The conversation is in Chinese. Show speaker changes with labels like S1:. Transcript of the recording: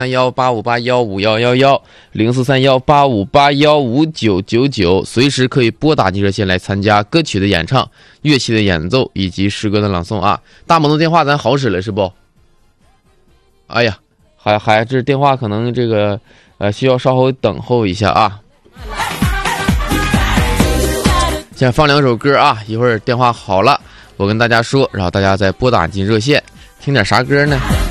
S1: 043185815999，随时可以拨打进热线来参加歌曲的演唱、乐器的演奏以及诗歌的朗诵啊。大猛的电话咱好使了是不？哎呀，还这电话可能这个需要稍微等候一下啊。先放2首歌啊，一会儿电话好了我跟大家说，然后大家再拨打进热线，听点啥歌呢？